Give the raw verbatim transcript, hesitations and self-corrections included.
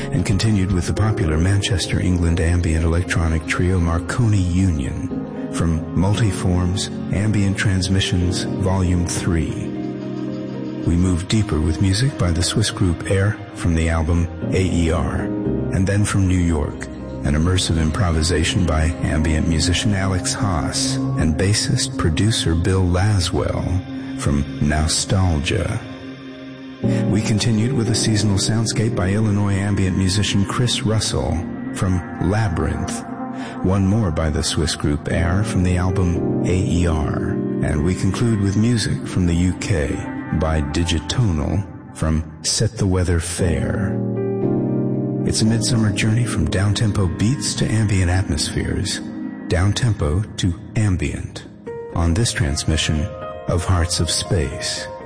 and continued with the popular Manchester, England ambient electronic trio Marconi Union from Multiforms Ambient Transmissions Volume three. We moved deeper with music by the Swiss group Air from the album A E R, and then from New York, an immersive improvisation by ambient musician Alex Haas and bassist producer Bill Laswell from Nostalgia. We continued with a seasonal soundscape by Illinois ambient musician Chris Russell from Labyrinth, one more by the Swiss group Air from the album A E R, and we conclude with music from the U K by Digitonal from Set the Weather Fair. It's a midsummer journey from downtempo beats to ambient atmospheres, downtempo to ambient, on this transmission of Hearts of Space.